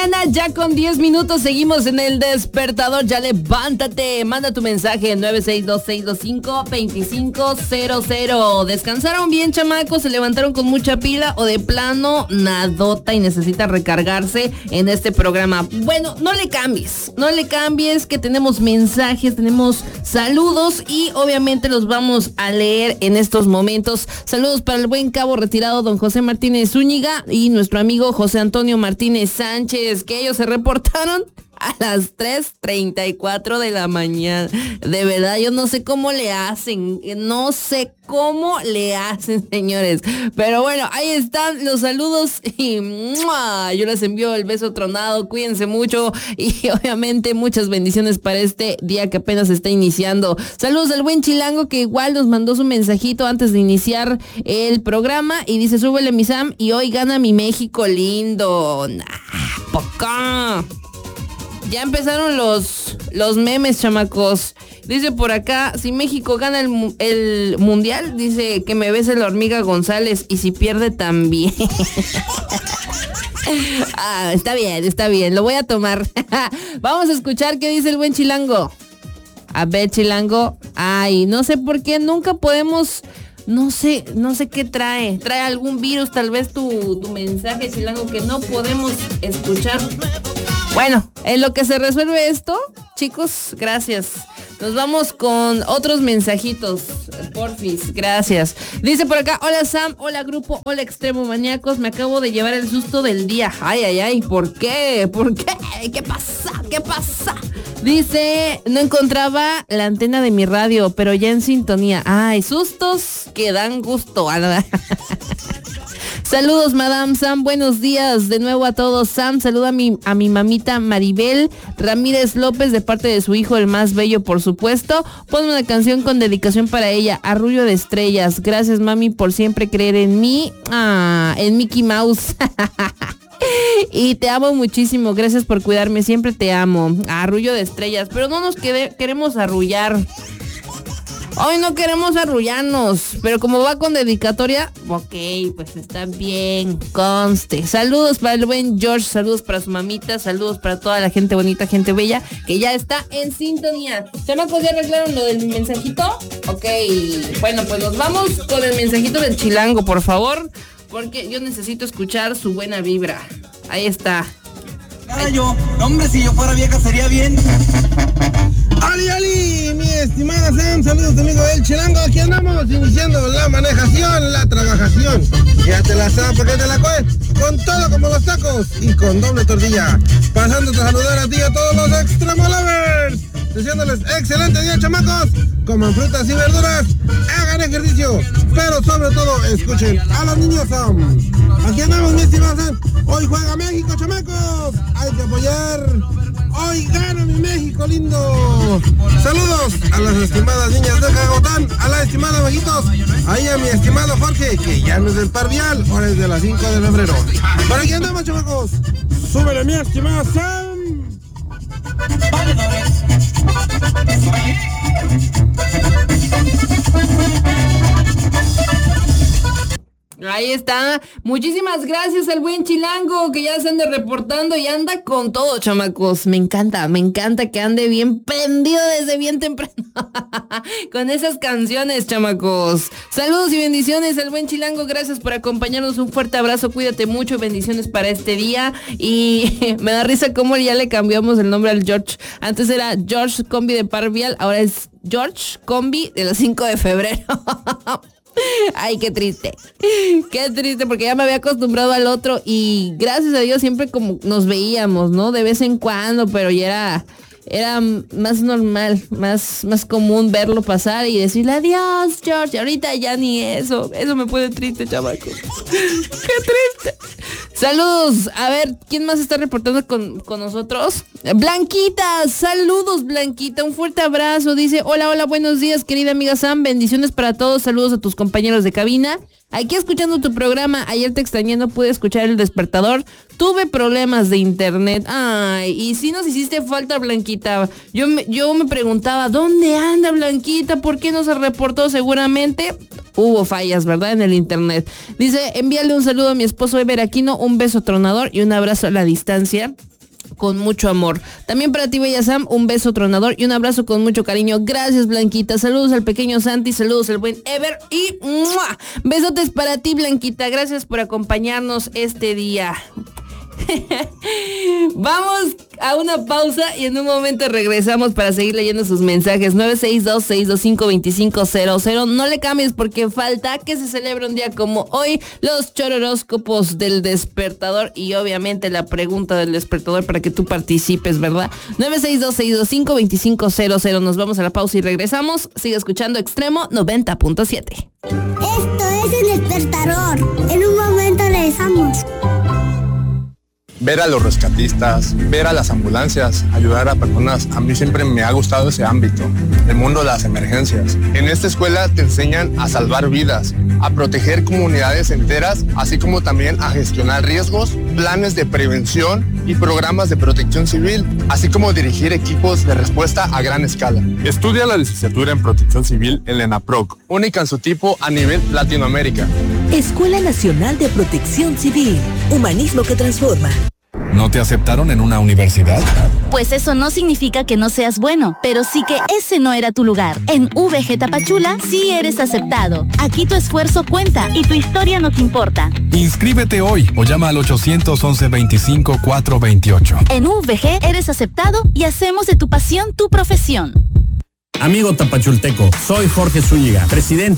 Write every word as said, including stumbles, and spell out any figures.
mañana, ya con diez minutos, seguimos en el despertador. Ya levántate, manda tu mensaje nueve seis dos seis dos cinco dos cinco cero cero. ¿Descansaron bien, chamacos? ¿Se levantaron con mucha pila o de plano nadota y necesita recargarse en este programa? Bueno, no le cambies, no le cambies, que tenemos mensajes, tenemos saludos y obviamente los vamos a leer en estos momentos. Saludos para el buen cabo retirado don José Martínez Zúñiga y nuestro amigo José Antonio Martínez Sánchez, que ellos se reportaron a las tres treinta y cuatro de la mañana. De verdad, yo no sé cómo le hacen, no sé cómo le hacen, señores. Pero bueno, ahí están los saludos y ¡mua! Yo les envío el beso tronado, cuídense mucho y obviamente muchas bendiciones para este día que apenas está iniciando. Saludos al buen Chilango, que igual nos mandó su mensajito antes de iniciar el programa y dice: súbele mi Sam y hoy gana mi México lindo. Nah, poca. Ya empezaron los, los memes, chamacos. Dice por acá, si México gana el, el mundial, dice que me bese la hormiga González y si pierde también. Ah, está bien, está bien, lo voy a tomar. Vamos a escuchar qué dice el buen Chilango. A ver, Chilango. Ay, no sé por qué nunca podemos... No sé, no sé qué trae. Trae algún virus, tal vez tu, tu mensaje, Chilango, que no podemos escuchar. Bueno, en lo que se resuelve esto, chicos, gracias. Nos vamos con otros mensajitos, porfis, gracias. Dice por acá, hola Sam, hola grupo, hola Extremo Maníacos, me acabo de llevar el susto del día. Ay, ay, ay, ¿por qué? ¿Por qué? ¿Qué pasa? ¿Qué pasa? Dice, no encontraba la antena de mi radio, pero ya en sintonía. Ay, sustos que dan gusto. Saludos, Madame Sam, buenos días de nuevo a todos. Sam, saluda a mi, a mi mamita Maribel Ramírez López de parte de su hijo, el más bello, por supuesto. Ponme una canción con dedicación para ella, Arrullo de Estrellas. Gracias, mami, por siempre creer en mí. Ah, en Mickey Mouse. Y te amo muchísimo, gracias por cuidarme, siempre te amo. Arrullo de Estrellas, pero no nos quede, queremos arrullar. Hoy no queremos arrullarnos, pero como va con dedicatoria, ok, pues está bien, conste. Saludos para el buen George, saludos para su mamita, saludos para toda la gente bonita, gente bella, que ya está en sintonía. ¿Chamacos ya arreglaron lo del mensajito? Ok, bueno, pues nos vamos con el mensajito del Chilango, por favor, porque yo necesito escuchar su buena vibra. Ahí está. Ahora yo, hombre, si yo fuera vieja sería bien. Ali, Ali, mi estimada Sam, saludos amigo del Chilango, aquí andamos iniciando la manejación, la trabajación. Ya te la sabes, porque te la coges con todo como los tacos y con doble tortilla. Pasándote a saludar a ti y a todos los Extremo Lovers. Deseándoles excelente día, chamacos. Coman frutas y verduras, hagan ejercicio, pero sobre todo escuchen a los niños Sam. Aquí andamos, mi estimada Sam. Hoy juega México, chamacos. Hay que apoyar. Hoy gana mi México lindo. Saludos a las estimadas niñas de Jagotán, a la estimada Mejitos, ahí a mi estimado Jorge, que ya no es del par vial, ahora es de las cinco de febrero. Por aquí andamos, chamacos. Súbele, mi estimada Sam. Ahí está, muchísimas gracias al buen Chilango, que ya se anda reportando y anda con todo, chamacos. Me encanta, me encanta que ande bien prendido desde bien temprano con esas canciones, chamacos. Saludos y bendiciones al buen Chilango, gracias por acompañarnos, un fuerte abrazo, cuídate mucho, bendiciones para este día. Y me da risa cómo ya le cambiamos el nombre al George. Antes era George Combi de Parvial, ahora es George Combi de los cinco de febrero. Ay, qué triste, qué triste, porque ya me había acostumbrado al otro y gracias a Dios siempre como nos veíamos, ¿no? De vez en cuando, pero ya era, era más normal, más, más común verlo pasar y decirle adiós, George. Ahorita ya ni eso, eso me pone triste, chamaco. Qué triste. Saludos, a ver, ¿quién más está reportando con, con nosotros? Blanquita, saludos Blanquita, un fuerte abrazo, dice, hola, hola, buenos días querida amiga Sam, bendiciones para todos, saludos a tus compañeros de cabina, aquí escuchando tu programa, ayer te extrañé, no pude escuchar el despertador, tuve problemas de internet, ay, y si nos hiciste falta Blanquita, yo me, yo me preguntaba, ¿dónde anda Blanquita? ¿Por qué no se reportó? Seguramente hubo fallas, ¿verdad? En el internet. Dice, envíale un saludo a mi esposo Ever Aquino, un beso tronador y un abrazo a la distancia. con mucho amor. También para ti, Bella Sam, un beso tronador y un abrazo con mucho cariño. Gracias, Blanquita. Saludos al pequeño Santi, saludos al buen Ever y ¡mua! Besotes para ti, Blanquita. Gracias por acompañarnos este día. Vamos a una pausa y en un momento regresamos para seguir leyendo sus mensajes. Nueve seis dos, seis dos cinco, dos cinco cero cero. No le cambies porque falta que se celebre un día como hoy, los chororóscopos del despertador y obviamente la pregunta del despertador para que tú participes, ¿verdad? Nueve seis dos, seis dos cinco, dos cinco cero cero. Nos vamos a la pausa y regresamos. Sigue escuchando Extremo noventa punto siete. Esto es el despertador. En un momento regresamos. Ver a los rescatistas, ver a las ambulancias, ayudar a personas, a mí siempre me ha gustado ese ámbito, el mundo de las emergencias. En esta escuela te enseñan a salvar vidas, a proteger comunidades enteras, así como también a gestionar riesgos, planes de prevención y programas de protección civil, así como dirigir equipos de respuesta a gran escala. Estudia la licenciatura en Protección Civil en la ENAPROC, única en su tipo a nivel Latinoamérica. Escuela Nacional de Protección Civil, humanismo que transforma. ¿No te aceptaron en una universidad? Pues eso no significa que no seas bueno, pero sí que ese no era tu lugar. En V G Tapachula sí eres aceptado. Aquí tu esfuerzo cuenta y tu historia nos importa. Inscríbete hoy o llama al ochocientos once, veinticinco, cuatrocientos veintiocho. En V G eres aceptado y hacemos de tu pasión tu profesión. Amigo tapachulteco, soy Jorge Zúñiga, presidente